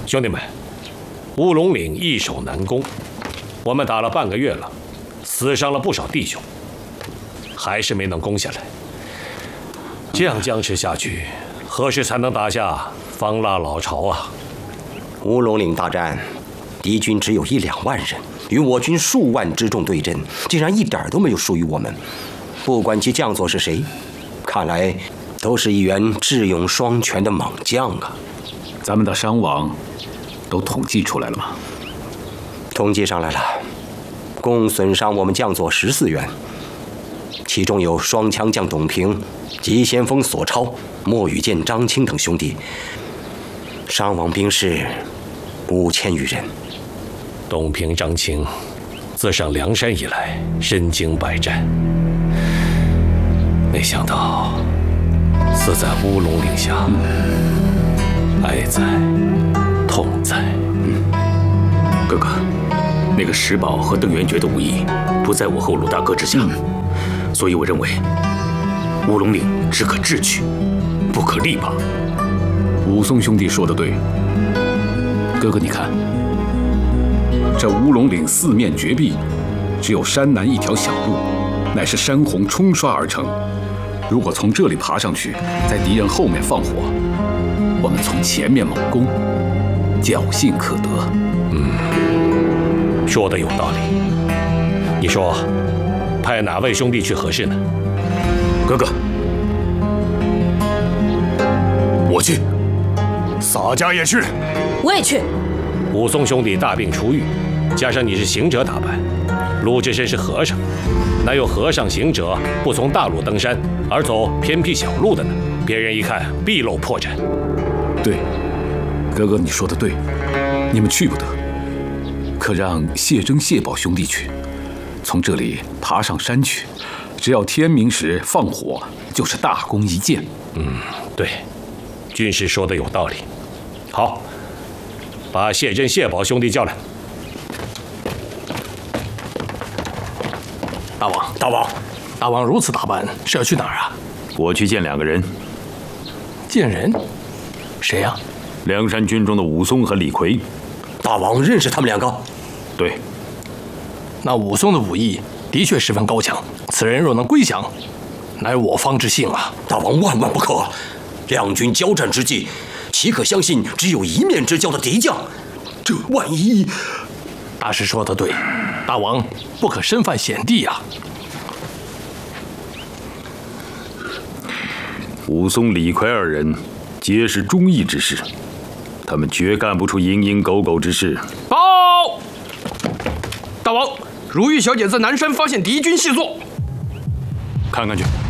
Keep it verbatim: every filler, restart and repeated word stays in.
兄弟们，乌龙岭易守难攻，我们打了半个月了，死伤了不少弟兄，还是没能攻下来。这样僵持下去，何时才能打下方腊老巢啊？ 乌龙岭大战，敌军只有一两万人，与我军数万之众对阵，竟然一点都没有输于我们。不管其将佐是谁，看来都是一员智勇双全的猛将啊！ 咱们的伤亡都统计出来了吗？ 统计上来了，共损伤我们将佐十四员，其中有双枪将董平、急先锋索超、莫羽剑张青等兄弟，伤亡兵士五千余人。 董平、张青自上梁山以来身经百战，没想到死在乌龙岭下，哀在痛在。 嗯，哥哥，那个石宝和邓元觉的武艺不在我和鲁大哥之下，嗯、所以我认为乌龙岭只可智取，不可力拔。武松兄弟说的对，哥哥你看，这乌龙岭四面绝壁，只有山南一条小路，乃是山洪冲刷而成。如果从这里爬上去，在敌人后面放火，我们从前面猛攻，侥幸可得。 嗯，说的有道理。你说，派哪位兄弟去合适呢？ 哥哥，我去。 洒家也去。 我也去。 武松兄弟大病初愈，加上你是行者打扮，陆志深是和尚，哪有和尚行者不从大路登山，而走偏僻小路的呢？别人一看必露破绽。 对，哥哥你说的对，你们去不得，可让谢征、谢宝兄弟去，从这里爬上山去，只要天明时放火，就是大功一件。 嗯，对，军师说的有道理。好，把谢征、谢宝兄弟叫来。 大王，大王，大王如此打扮是要去哪儿啊？ 我去见两个人。 见人？谁呀、啊？ 梁山军中的武松和李逵。 大王认识他们两个？ 对。 那武松的武艺的确十分高强，此人若能归降，乃我方之幸啊！ 大王万万不可！两军交战之际，岂可相信只有一面之交的敌将？这万一…… 大师说的对，大王不可身犯险地呀、啊。 武松、李逵二人皆是忠义之士，他们绝干不出蝇营狗苟之事。 报！大王，如玉小姐在南山发现敌军细作， 看看去。